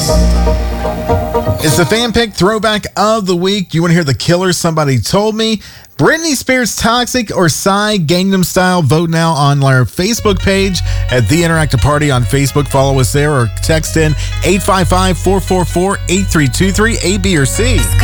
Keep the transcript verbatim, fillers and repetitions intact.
It's the fan pick throwback of the week. You want to hear the killer somebody told me? Britney Spears Toxic or Psy Gangnam Style? Vote now on our Facebook page at The Interactive Party on Facebook. Follow us there or text in eight five five, four four four, eight three two three, A, B, or C.